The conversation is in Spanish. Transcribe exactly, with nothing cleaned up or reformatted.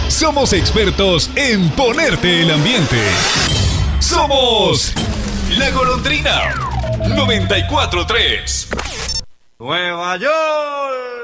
Somos expertos en ponerte el ambiente. Somos La Golondrina noventa y cuatro tres. Nueva York.